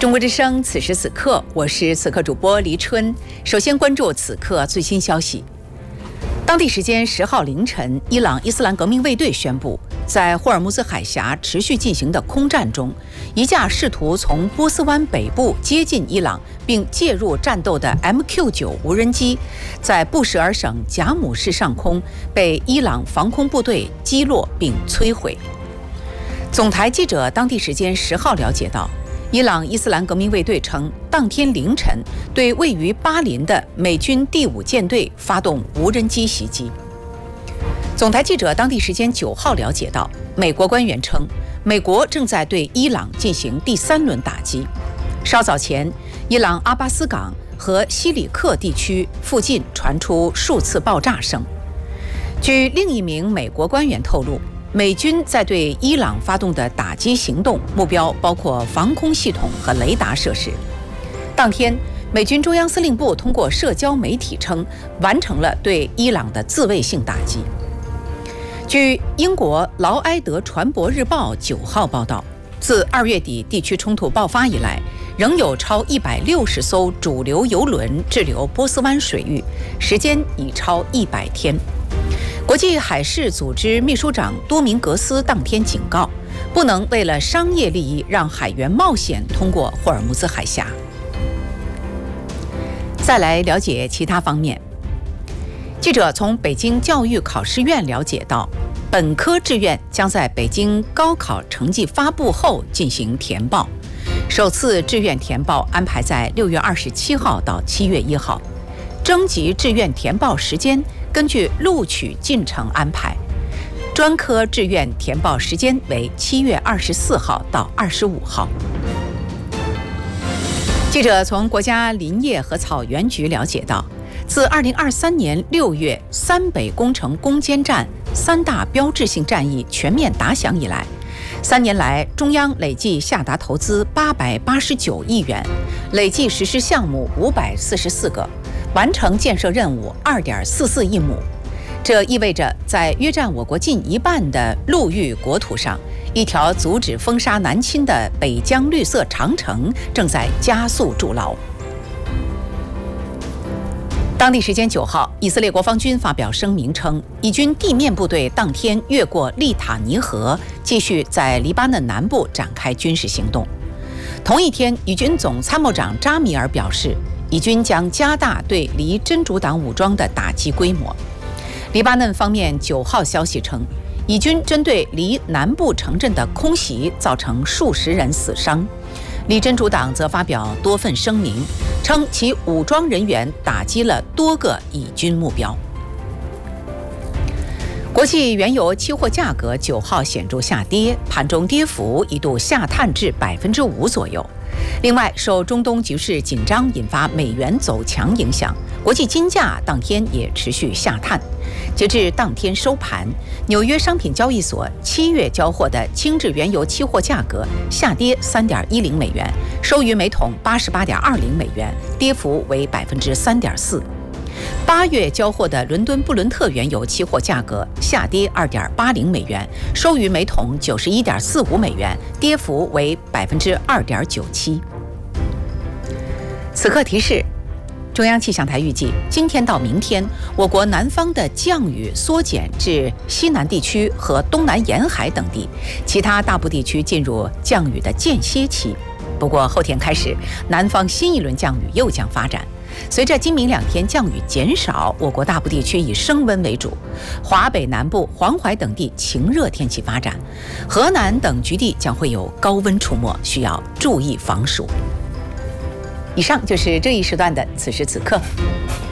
中国之声，此时此刻，我是此刻主播黎春。首先关注此刻最新消息。当地时间10号凌晨，伊朗伊斯兰革命卫队宣布，在霍尔木兹海峡持续进行的空战中，一架试图从波斯湾北部接近伊朗并介入战斗的 MQ-9 无人机，在布什尔省贾姆市上空被伊朗防空部队击落并摧毁。总台记者当地时间10号了解到，伊朗伊斯兰革命卫队称，当天凌晨对位于巴林的美军第5舰队发动无人机袭击。总台记者当地时间9号了解到，美国官员称，美国正在对伊朗进行第3轮打击。稍早前，伊朗阿巴斯港和西里克地区附近传出数次爆炸声。据另一名美国官员透露，美军在对伊朗发动的打击行动目标包括防空系统和雷达设施。当天，美军中央司令部通过社交媒体称，完成了对伊朗的自卫性打击。据英国劳埃德船舶日报9号报道，自2月底地区冲突爆发以来，仍有超160艘主流油轮滞留波斯湾水域，时间已超100天。国际海事组织秘书长多明格斯当天警告，不能为了商业利益让海员冒险通过霍尔木兹海峡。再来了解其他方面。记者从北京教育考试院了解到，本科志愿将在北京高考成绩发布后进行填报，首次志愿填报安排在6月27号到7月1号，征集志愿填报时间根据录取进程安排，专科志愿填报时间为7月24号到25号。记者从国家林业和草原局了解到，自2023年6月三北工程攻坚战3大标志性战役全面打响以来，3年来中央累计下达投资889亿元，累计实施项目544个，完成建设任务2.44亿亩。这意味着在约占我国近一半的陆域国土上，一条阻止风沙南侵的北疆绿色长城正在加速筑牢。当地时间9号，以色列国防军发表声明称，以军地面部队当天越过利塔尼河，继续在黎巴嫩南部展开军事行动。同一天，以军总参谋长扎米尔表示，以军将加大对离真主党武装的打击规模。黎巴嫩方面9号消息称，以军针对离南部城镇的空袭造成数十人死伤。离真主党则发表多份声明，称其武装人员打击了多个以军目标。国际原油期货价格9号显著下跌，盘中跌幅一度下探至5%左右。另外，受中东局势紧张引发美元走强影响，国际金价当天也持续下探。截至当天收盘，纽约商品交易所7月交货的轻质原油期货价格下跌3.10美元，收于每桶88.20美元，跌幅为3.4%。8月交货的伦敦布伦特原油期货价格下跌2.80美元，收于每桶91.45美元，跌幅为2.97%。此刻提示，中央气象台预计，今天到明天，我国南方的降雨缩减至西南地区和东南沿海等地，其他大部地区进入降雨的间歇期。不过后天开始，南方新一轮降雨又将发展。随着今明2天降雨减少，我国大部地区以升温为主，华北南部、黄淮等地晴热天气发展，河南等局地将会有高温出没，需要注意防暑。以上就是这一时段的此时此刻。